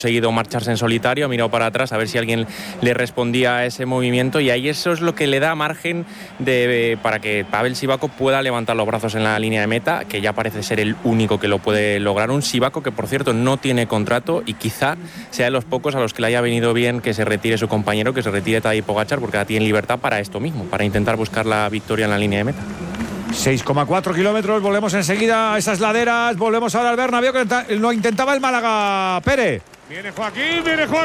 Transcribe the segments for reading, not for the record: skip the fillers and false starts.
conseguido marcharse en solitario, ha mirado para atrás a ver si alguien le respondía a ese movimiento, y ahí eso es lo que le da margen para que Pavel Sivakov pueda levantar los brazos en la línea de meta, que ya parece ser el único que lo puede lograr. Un Sivakov que, por cierto, no tiene contrato y quizá sea de los pocos a los que le haya venido bien que se retire su compañero, que se retire Tadej Pogačar, porque la tiene libertad para esto mismo, para intentar buscar la victoria en la línea de meta. 6,4 kilómetros, volvemos enseguida a esas laderas, volvemos ahora al Bernabéu, que lo intentaba el Málaga. Pere. Viene Joaquín,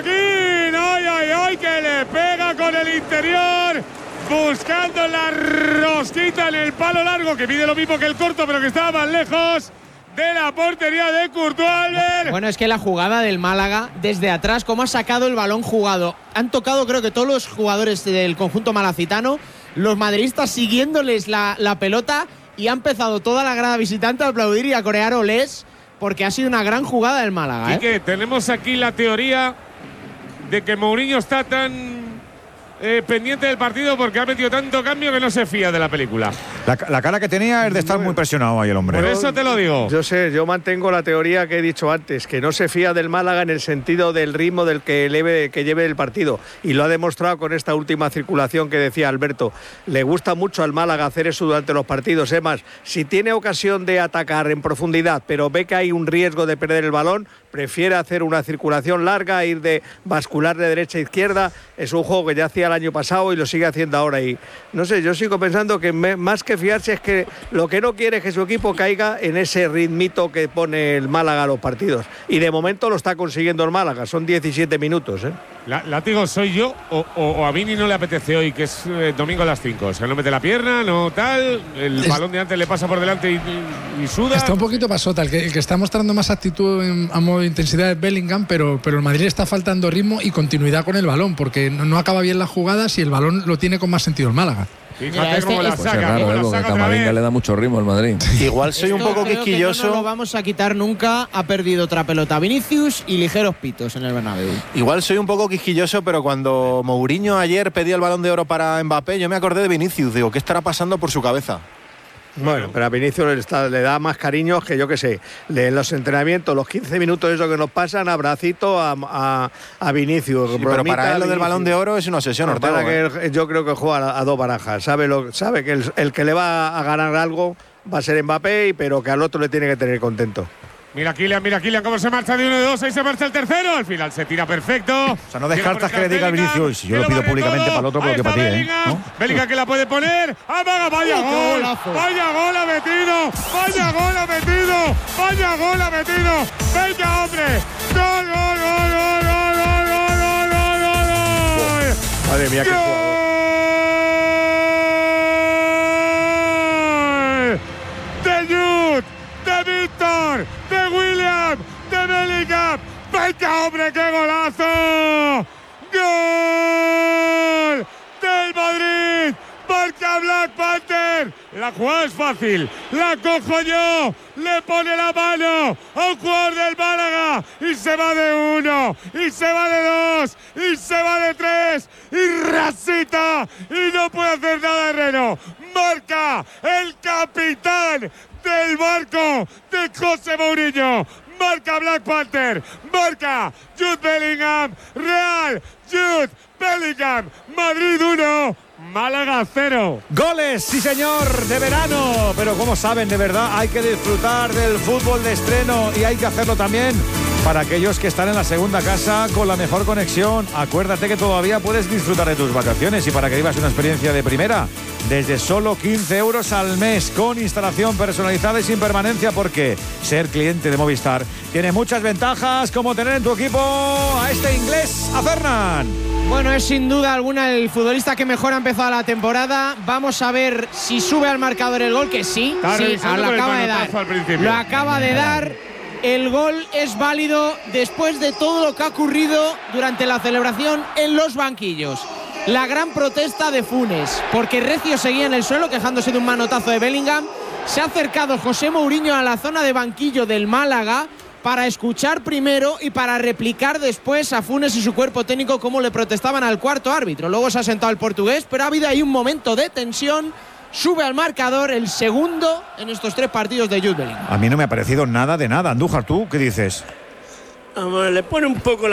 ¡ay, ay, ay! Que le pega con el interior, buscando la rosquita en el palo largo, que mide lo mismo que el corto, pero que estaba más lejos de la portería de Courtois, Albert. Bueno, es que la jugada del Málaga, desde atrás, cómo ha sacado el balón jugado. Han tocado, creo que todos los jugadores del conjunto malacitano, los madridistas siguiéndoles la pelota, y ha empezado toda la grada visitante a aplaudir y a corear olés, porque ha sido una gran jugada del Málaga. Y que tenemos aquí la teoría de que Mourinho está tan pendiente del partido porque ha metido tanto cambio que no se fía de la película. La cara que tenía es de estar muy presionado ahí el hombre. Por eso te lo digo. Yo mantengo la teoría que he dicho antes, que no se fía del Málaga en el sentido del ritmo del que lleve el partido, y lo ha demostrado con esta última circulación que decía Alberto. Le gusta mucho al Málaga hacer eso durante los partidos. Es más, si tiene ocasión de atacar en profundidad, pero ve que hay un riesgo de perder el balón, prefiere hacer una circulación larga, ir de bascular de derecha a izquierda. Es un juego que ya hacía el año pasado y lo sigue haciendo ahora, y no sé, yo sigo pensando que más que fiarse es que lo que no quiere es que su equipo caiga en ese ritmito que pone el Málaga a los partidos, y de momento lo está consiguiendo el Málaga. Son 17 minutos, Látigo, ¿soy yo o a Vini no le apetece hoy, que es domingo a las 5? O sea, no mete la pierna, no tal, el balón de antes le pasa por delante y suda. Está un poquito pasota, el que está mostrando más actitud a modo de intensidad es Bellingham, pero el Madrid está faltando ritmo y continuidad con el balón, porque no acaba bien las jugadas y el balón lo tiene con más sentido el Málaga. Fíjate cómo la saca, es raro, porque Camavinga le da mucho ritmo al Madrid. Igual soy un poco quisquilloso. Que no lo vamos a quitar nunca. Ha perdido otra pelota Vinicius y ligeros pitos en el Bernabéu. Igual soy un poco quisquilloso, pero cuando Mourinho ayer pedía el Balón de Oro para Mbappé, yo me acordé de Vinicius. Digo, ¿qué estará pasando por su cabeza? Bueno, pero a Vinicius le da más cariños que yo que sé. En los entrenamientos, los 15 minutos eso que nos pasan, abracito a Vinicius. Sí, pero para él lo del Balón de Oro es una obsesión, Ortega. Que yo creo que juega a dos barajas. Sabe que el que le va a ganar algo va a ser Mbappé, pero que al otro le tiene que tener contento. Mira Kylian cómo se marcha de 1 de 2, ahí se marcha el tercero, al final se tira perfecto. O sea, no descartas que le diga a Vinicius, yo lo pido públicamente para el otro, porque para ti, ¿no? Bellingham que la puede poner, ¡amaga! ¡Vaya gol! ¡Vaya gol ha metido! ¡Vaya gol ha metido! ¡Vaya gol ha metido! ¡Venga, hombre! ¡Gol, gol, gol, gol, gol, gol, gol, gol, gol! Madre mía, qué jugador. ¡De Jude! ¡De Víctor! ¡De William! ¡De Bellingham! ¡Venga, hombre, qué golazo! ¡Gol del Madrid! ¡Marca Black Panther! La jugada es fácil, la cojo yo, le pone la mano a un jugador del Málaga y se va de 1, y se va de 2, y se va de 3, y rasita, y no puede hacer nada Herrero. Marca el capitán del barco de José Mourinho. Marca Black Panther, marca Jude Bellingham, Real Jude Bellingham, Madrid 1, Málaga 0. Goles, sí señor, de verano. Pero como saben, de verdad hay que disfrutar del fútbol de estreno, y hay que hacerlo también para aquellos que están en la segunda casa con la mejor conexión. Acuérdate que todavía puedes disfrutar de tus vacaciones, y para que vivas una experiencia de primera, desde solo 15 euros al mes, con instalación personalizada y sin permanencia, porque ser cliente de Movistar tiene muchas ventajas, como tener en tu equipo a este inglés, a Fernan. Bueno, es sin duda alguna el futbolista que mejor ha empezado la temporada. Vamos a ver si sube al marcador el gol, que sí, lo acaba de dar. Lo acaba de dar. El gol es válido después de todo lo que ha ocurrido durante la celebración en los banquillos. La gran protesta de Funes, porque Recio seguía en el suelo quejándose de un manotazo de Bellingham. Se ha acercado José Mourinho a la zona de banquillo del Málaga para escuchar primero y para replicar después a Funes y su cuerpo técnico cómo le protestaban al cuarto árbitro. Luego se ha sentado el portugués, pero ha habido ahí un momento de tensión. Sube al marcador el segundo en estos 3 partidos de Jude Bellingham. A mí no me ha parecido nada de nada. Andújar, ¿tú qué dices? Le pone un poco la